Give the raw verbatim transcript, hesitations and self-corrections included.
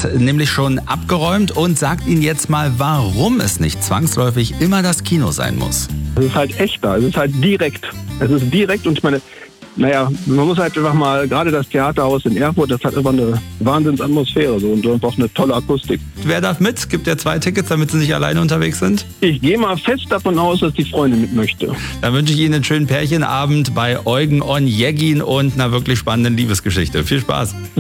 hat nämlich schon abgeräumt und sagt Ihnen jetzt mal, warum es nicht zwangsläufig immer das Kino sein muss. Es ist halt echter, es ist halt direkt. Es ist direkt und ich meine, naja, man muss halt einfach mal, gerade das Theaterhaus in Erfurt, das hat einfach eine Wahnsinnsatmosphäre so, und einfach eine tolle Akustik. Wer darf mit? Gibt ja zwei Tickets, damit Sie nicht alleine unterwegs sind. Ich gehe mal fest davon aus, dass die Freundin mit möchte. Dann wünsche ich Ihnen einen schönen Pärchenabend bei Eugen Onegin und einer wirklich spannenden Liebesgeschichte. Viel Spaß!